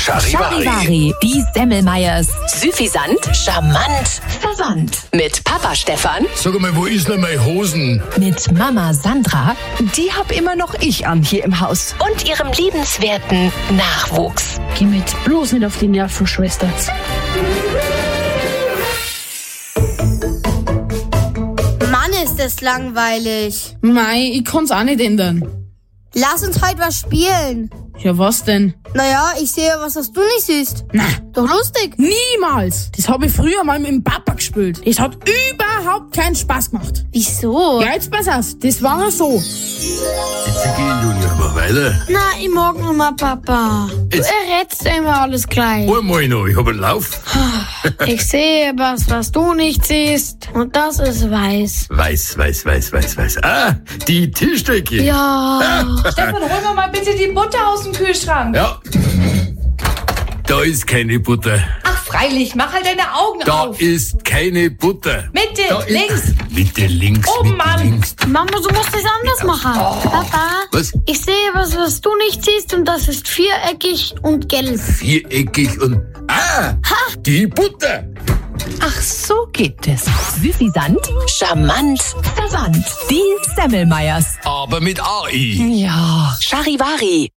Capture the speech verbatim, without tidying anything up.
Charivari. Charivari, die Semmelmeyers. Süffisant, charmant, verwandt. Mit Papa Stefan. Sag mal, wo ist denn meine Hosen? Mit Mama Sandra. Die hab immer noch ich an hier im Haus. Und ihrem liebenswerten Nachwuchs. Geh mir jetzt bloß nicht auf die Nerven, Schwester. Mann, ist das langweilig. Mei, ich kann's auch nicht ändern. Lass uns heute was spielen. Ja, was denn? Naja, ich sehe was, was du nicht siehst. Na, Doch lustig. niemals. Das habe ich früher mal mit dem Papa gespielt. Das hat überhaupt keinen Spaß gemacht. Wieso? Ja, jetzt pass auf. Das war ja so. Jetzt geh Junior mal weiter. Na, ich mag noch mal Papa. Du Jetzt- errätst immer alles gleich. Einmal noch, ich hab einen Lauf. Ich sehe was, was du nicht siehst. Und das ist weiß. Weiß, weiß, weiß, weiß, weiß. Ah, die Tischdecke. Ja. Stefan, hol mir mal bitte die Butter aus dem Kühlschrank. Ja. Da ist keine Butter. Ach, freilich, mach halt deine Augen Da auf. ist keine Butter. Mitte, Da ist- links. Mitte, links, Oh, Mitte, Mann. links. Mama, du musst es anders machen. Papa, Was? ich sehe was, was du nicht siehst. Und das ist viereckig und gelb. Viereckig und... Ah, die Butter. Ach, so geht es. Süffisant, charmant, verwandt. Die Semmelmeyers. Aber mit A I. Ja. Charivari.